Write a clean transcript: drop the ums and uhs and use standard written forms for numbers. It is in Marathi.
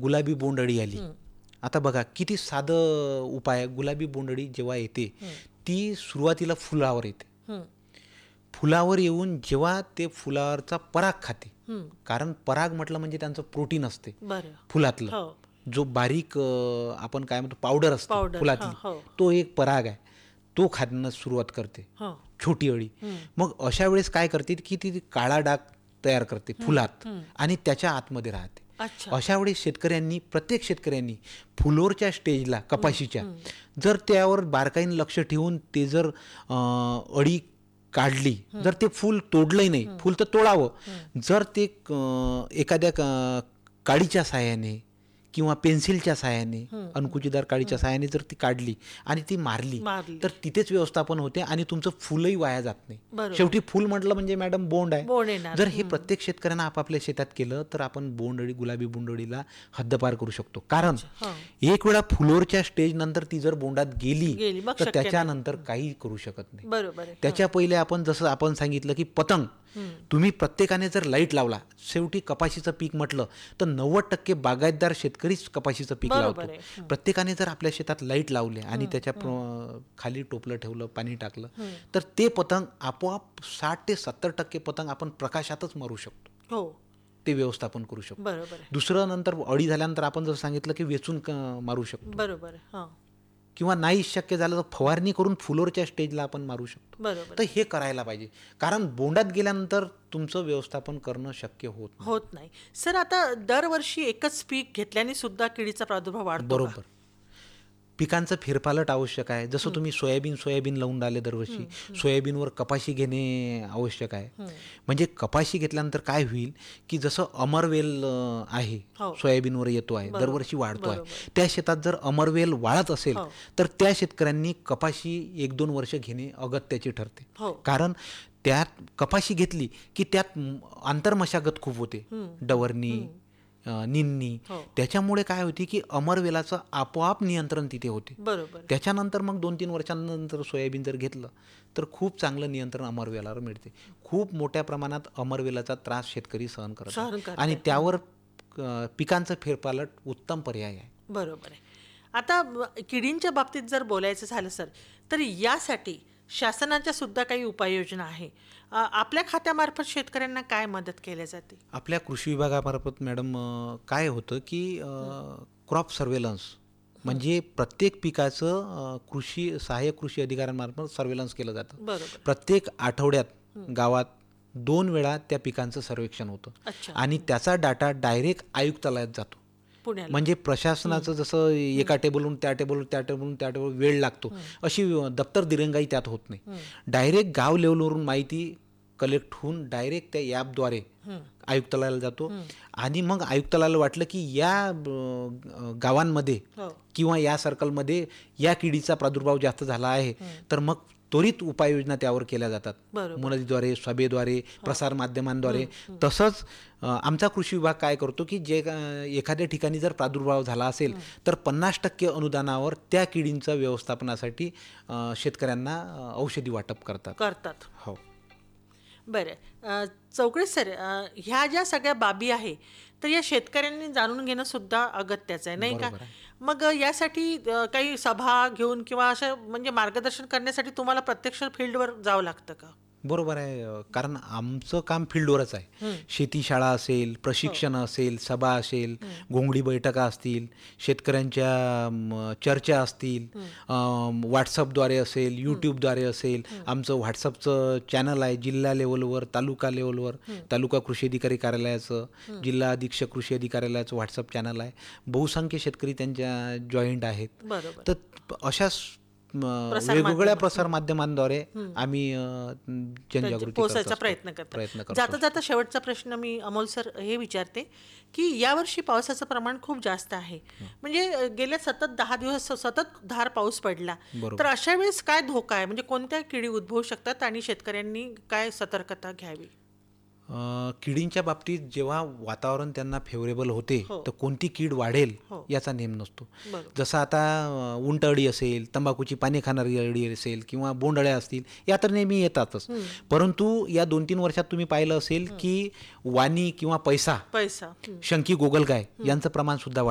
गुलाबी बोंडअळी आली. आता बघा किती साधं उपाय आहे. गुलाबी बोंडअळी जेव्हा येते ती सुरुवातीला फुलावर येते. फुलावर येऊन जेव्हा ते फुलावरचा पराग खाते, कारण पराग म्हटलं म्हणजे त्यांचं प्रोटीन असते फुलातलं, जो बारीक आपण काय म्हणतो पावडर असते फुलातली, तो एक पराग आहे, तो खाणं सुरुवात करते छोटी अळी. मग अशा वेळेस काय करते की ती काळा डाग तयार करते फुलात आणि त्याच्या आतमध्ये राहते. अशा वेळेस शेतकऱ्यांनी, प्रत्येक शेतकऱ्यांनी फुलोरच्या स्टेजला कपाशीच्या जर त्यावर बारकाईने लक्ष ठेवून ते जर अळी काढली, जर ते फूल तोडलंही नाही, फूल तर तोडावं, जर ते एखाद्या काडीच्या साहाय्याने किंवा पेन्सिलच्या साहाय्याने, अणकुचीदार काडीच्या साहाय्याने जर ती काढली आणि ती मारली तर तिथेच व्यवस्थापन होते आणि तुमचं फुलही वाया जात नाही. शेवटी फुल म्हटलं म्हणजे मॅडम बोंड आहे. जर हे प्रत्येक शेतकऱ्यांना आपापल्या शेतात केलं तर आपण बोंडअळी, गुलाबी बोंडअळीला हद्दपार करू शकतो. कारण एक वेळा फुलोरच्या स्टेज नंतर ती जर बोंडात गेली तर त्याच्यानंतर काही करू शकत नाही. त्याच्या पहिले आपण जसं आपण सांगितलं की पतंग, तुम्ही प्रत्येकाने जर लाईट लावला, शेवटी कपाशीचं पीक म्हटलं तर 90% बागायतदार शेतकरीच कपाशीचं पीक लावतो. प्रत्येकाने जर आपल्या शेतात लाईट लावले आणि त्याच्या खाली टोपलं ठेवलं, पाणी टाकलं, तर ते पतंग आपोआप 60 ते 70% पतंग आपण प्रकाशातच मारू शकतो. ते व्यवस्थापन करू शकतो. दुसरं, नंतर अळी झाल्यानंतर आपण जसं सांगितलं की वेचून मारू शकतो, किंवा नाही शक्य झालं तर फवारणी करून फुलोरच्या स्टेजला आपण मारू शकतो. तर हे करायला पाहिजे, कारण बोंडात गेल्यानंतर तुमचं व्यवस्थापन करणं शक्य होत नाही. सर, आता दरवर्षी एकच पीक घेतल्याने सुद्धा किडीचा प्रादुर्भाव वाढतो. बरोबर. पिकांचं फेरपालट आवश्यक आहे. जसं तुम्ही सोयाबीन लावून राहिले दरवर्षी, सोयाबीनवर कपाशी घेणे आवश्यक आहे. म्हणजे कपाशी घेतल्यानंतर काय होईल की जसं अमरवेल आहे सोयाबीनवर येतो आहे, दरवर्षी वाढतो आहे, त्या शेतात जर अमरवेल वाढत असेल तर त्या शेतकऱ्यांनी कपाशी 1-2 वर्ष घेणे अगत्याचे ठरते. कारण त्यात कपाशी घेतली की त्यात आंतरमशागत खूप होते, डवरणी, निंदणी. त्याच्यामुळे काय होते की अमरवेलाचं आपोआप नियंत्रण तिथे होते. त्याच्यानंतर मग 2-3 वर्षांनंतर सोयाबीन जर घेतलं तर खूप चांगलं नियंत्रण अमरवेलावर मिळते. खूप मोठ्या प्रमाणात अमरवेलाचा त्रास शेतकरी सहन करतात आणि त्यावर पिकांचं फेरपालट उत्तम पर्याय आहे. बरोबर आहे. आता किडींच्या बाबतीत जर बोलायचं झालं सर, तर यासाठी शासनाच्या सुद्धा काही उपाययोजना आहे. आपल्या खात्यामार्फत शेतकऱ्यांना काय मदत केली जाते? आपल्या कृषी विभागामार्फत मॅडम काय होतं की क्रॉप सर्वेलन्स, म्हणजे प्रत्येक पिकाचं सहाय्यक कृषी अधिकाऱ्यांमार्फत सर्वेलन्स केलं जातं. प्रत्येक आठवड्यात गावात 2 वेळा त्या पिकांचं सर्वेक्षण होतं आणि त्याचा डाटा डायरेक्ट आयुक्तालयात जातो. म्हणजे प्रशासनाचं जसं एका टेबलवरून त्या टेबलवरून वेळ लागतो, अशी दप्तर दिरंगाई त्यात होत नाही. डायरेक्ट गाव लेवलवरून माहिती कलेक्ट होऊन डायरेक्ट त्या ॲपद्वारे आयुक्तालयाला जातो आणि मग आयुक्तालयाला वाटलं की या गावांमध्ये किंवा या सर्कलमध्ये या किडीचा प्रादुर्भाव जास्त झाला आहे तर मग त्वरित उपाययोजना त्यावर केल्या जातात, मुनदीद्वारे, सभेद्वारे, प्रसारमाध्यमांद्वारे. तसंच आमचा कृषी विभाग काय करतो की जे एखाद्या ठिकाणी जर प्रादुर्भाव झाला असेल तर 50% अनुदानावर त्या किडींच्या व्यवस्थापनासाठी शेतकऱ्यांना औषधी वाटप करतात. हो. बरं, चौकळे सर, ह्या ज्या सगळ्या बाबी आहे तर या शेतकऱ्यांनी जाणून घेणं सुद्धा अगत्याचं आहे, नाही का? मग यासाठी काही सभा घेऊन किंवा असं म्हणजे मार्गदर्शन करण्यासाठी तुम्हाला प्रत्यक्ष फील्डवर जावं लागतं का? बरोबर आहे, कारण आमचं काम फील्डवरच आहे. शेतीशाळा असेल, प्रशिक्षण असेल, सभा असेल, घोंगडी बैठका असतील, शेतकऱ्यांच्या चर्चा असतील, व्हॉट्सअपद्वारे असेल, यूट्यूबद्वारे असेल. आमचं व्हॉट्सअपचं चॅनल आहे जिल्हा लेवलवर, तालुका लेवलवर, तालुका कृषी अधिकारी कार्यालयाचं, जिल्हा अधीक्षक कृषी अधिकाऱ्यालयाचं व्हॉट्सअप चॅनल आहे. बहुसंख्य शेतकरी त्यांच्या जॉईंट आहेत. तर अशा वेगवेगळ्या प्रसार माध्यमांद्वारे आम्ही जनजागृती पोहोचायचा प्रयत्न करतो. जाता जाता शेवटचा प्रश्न मी अमोल सर हे विचारते की यावर्षी पावसाचं प्रमाण खूप जास्त आहे, म्हणजे गेल्या सतत 10 दिवस सतत धार पाऊस पडला, तर अशा वेळेस काय धोका आहे, म्हणजे कोणत्या किडी उद्भवू शकतात आणि शेतकऱ्यांनी काय सतर्कता घ्यावी? किडींच्या बाबतीत जेव्हा वातावरण त्यांना फेवरेबल होते तर कोणती कीड वाढेल याचा नेम नसतो. जसं आता उंटअळी असेल, तंबाखूची पाने खाणारी अळी असेल किंवा बोंडअळ्या असतील, या तर नेहमी येतातच. परंतु या 2-3 वर्षात तुम्ही पाहिलं असेल की वाणी किंवा पैसा, शंकी गोगलगाय यांचं प्रमाण सुद्धा